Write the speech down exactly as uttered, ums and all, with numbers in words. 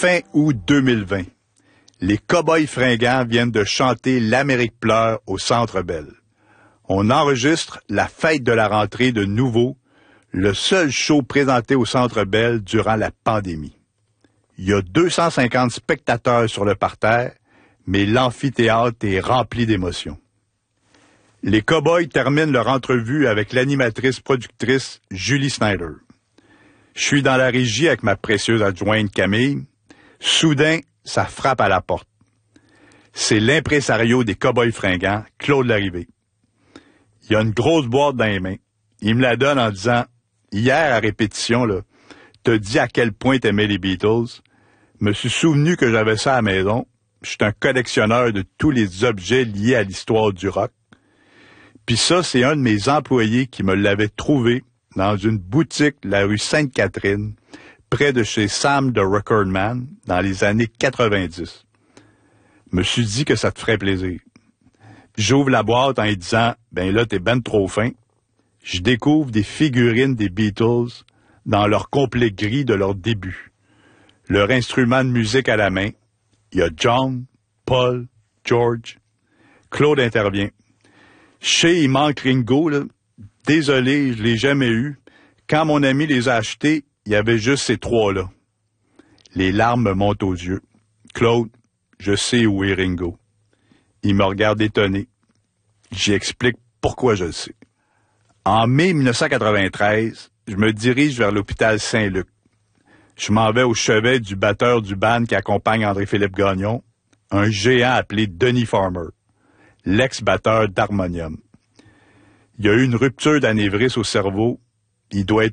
fin août deux mille vingt. Les Cowboys Fringants viennent de chanter L'Amérique pleure au Centre Bell. On enregistre la fête de la rentrée de nouveau, le seul show présenté au Centre Bell durant la pandémie. Il y a deux cent cinquante spectateurs sur le parterre, mais l'amphithéâtre est rempli d'émotions. Les Cowboys terminent leur entrevue avec l'animatrice productrice Julie Snyder. Je suis dans la régie avec ma précieuse adjointe Camille. Soudain, ça frappe à la porte. C'est l'impresario des Cowboys Fringants, Claude Larrivée. Il a une grosse boîte dans les mains. Il me la donne en disant « Hier, à répétition, là, t'as dit à quel point t'aimais les Beatles. Me suis souvenu que j'avais ça à la maison. Je suis un collectionneur de tous les objets liés à l'histoire du rock. Puis ça, c'est un de mes employés qui me l'avait trouvé dans une boutique de la rue Sainte-Catherine, près de chez Sam the Recordman, dans les années quatre-vingt-dix. Me suis dit que ça te ferait plaisir. J'ouvre la boîte en lui disant « Ben là, t'es ben trop fin. » Je découvre des figurines des Beatles dans leur complet gris de leur début. Leur instrument de musique à la main. Il y a John, Paul, George. Claude intervient. Je sais, il manque Ringo, là. Désolé, je l'ai jamais eu. Quand mon ami les a achetés, il y avait juste ces trois-là. Les larmes me montent aux yeux. Claude, je sais où est Ringo. Il me regarde étonné. J'y explique pourquoi je le sais. En mai mille neuf cent quatre-vingt-treize, je me dirige vers l'hôpital Saint-Luc. Je m'en vais au chevet du batteur du band qui accompagne André-Philippe Gagnon, un géant appelé Denis Farmer, l'ex-batteur d'Harmonium. Il y a eu une rupture d'anévrisme au cerveau. Il doit être